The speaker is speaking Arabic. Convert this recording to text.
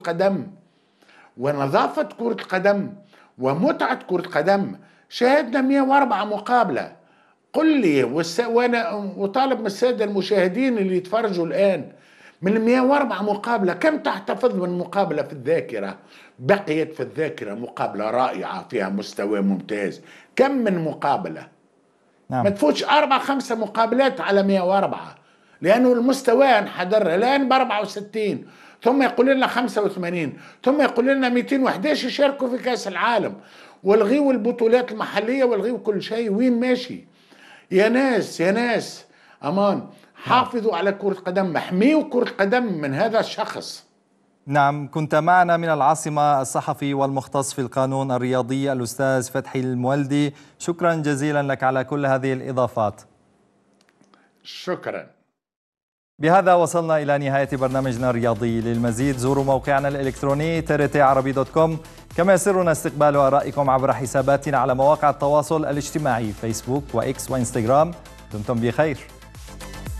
القدم ونظافة كرة القدم ومتعة كرة القدم. شاهدنا 104 مقابلة. قل لي وأنا وطالب من السادة المشاهدين اللي يتفرجوا الآن، من 104 مقابلة كم تحتفظ من مقابلة في الذاكرة بقيت في الذاكرة مقابلة رائعة فيها مستوى ممتاز؟ كم من مقابلة؟ ما نعم. تفوتش 4-5 مقابلات على 104، لأنه المستوى انحدر الآن ب 64، ثم يقول لنا 85، ثم يقول لنا 211 يشاركوا في كأس العالم، والغيوا البطولات المحلية والغيوا كل شيء. وين ماشي يا ناس؟ يا ناس أمان، حافظوا على كرة قدم، احميوا كرة قدم من هذا الشخص. نعم، كنت معنا من العاصمة الصحفي والمختص في القانون الرياضي الأستاذ فتحي المولدي. شكرا جزيلا لك على كل هذه الإضافات. شكرا. بهذا وصلنا إلى نهاية برنامجنا الرياضي. للمزيد زوروا موقعنا الإلكتروني trtarabi.com، كما يسرنا استقبال آرائكم عبر حساباتنا على مواقع التواصل الاجتماعي فيسبوك وإكس وإنستغرام. دمتم بخير.